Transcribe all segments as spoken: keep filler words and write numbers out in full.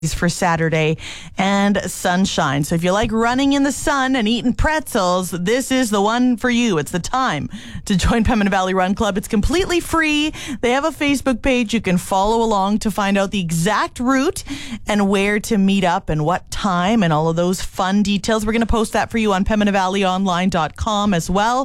for Saturday and sunshine. So if you like running in the sun and eating pretzels, this is the one for you. It's the time to join Pembina Valley Run Club. It's completely free. They have a Facebook page. You can follow along to find out the exact route and where to meet up and what time and all of those fun details. We're going to post that for you on pembina valley online dot com as well.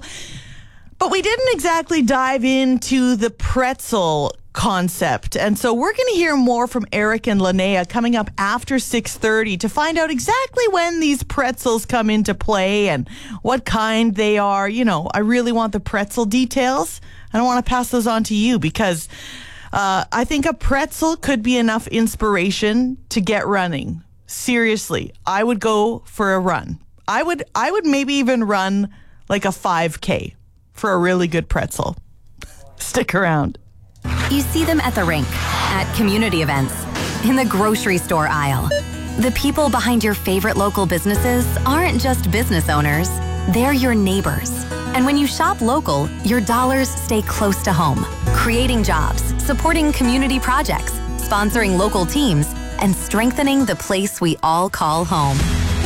But we didn't exactly dive into the pretzel concept. And so we're going to hear more from Eric and Linnea coming up after six thirty to find out exactly when these pretzels come into play and what kind they are. You know, I really want the pretzel details. I don't want to pass those on to you because uh, I think a pretzel could be enough inspiration to get running. Seriously, I would go for a run. I would, I would maybe even run like a five K for a really good pretzel. Stick around. You see them at the rink, at community events, in the grocery store aisle. The people behind your favorite local businesses aren't just business owners, they're your neighbors. And when you shop local, your dollars stay close to home, creating jobs, supporting community projects, sponsoring local teams, and strengthening the place we all call home.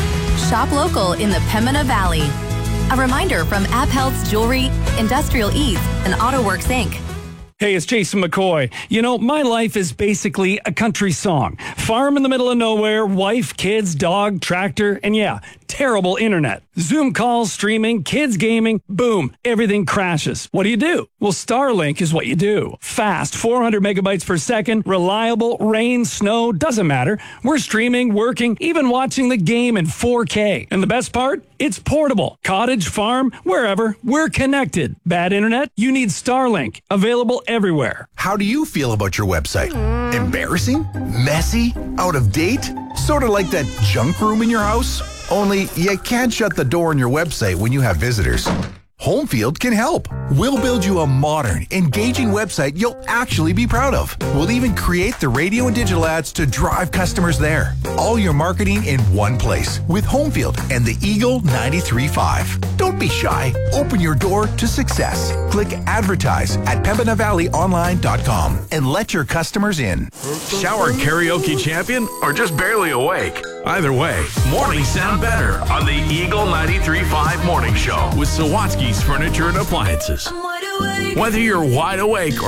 Shop local in the Pembina Valley. A reminder from AppHealth's Jewelry, Industrial Ease, and AutoWorks Incorporated. Hey, it's Jason McCoy. You know, my life is basically a country song. Farm in the middle of nowhere, wife, kids, dog, tractor, and yeah, terrible internet. Zoom calls, streaming, kids gaming, boom, everything crashes. What do you do? Well, Starlink is what you do. Fast, four hundred megabytes per second, reliable, rain, snow, doesn't matter. We're streaming, working, even watching the game in four K. And the best part? It's portable. Cottage, farm, wherever, we're connected. Bad internet? You need Starlink. Available everywhere. How do you feel about your website? Embarrassing? Messy? Out of date? Sort of like that junk room in your house? Only you can't shut the door on your website when you have visitors. Homefield can help. We'll build you a modern, engaging website you'll actually be proud of. We'll even create the radio and digital ads to drive customers there. All your marketing in one place with Homefield and the Eagle ninety-three point five. Don't be shy. Open your door to success. Click advertise at pembina valley online dot com and let your customers in. Shower karaoke champion or just barely awake? Either way, mornings sound better on the Eagle ninety-three point five Morning Show with Sawatsky's Furniture and Appliances. Whether you're wide awake or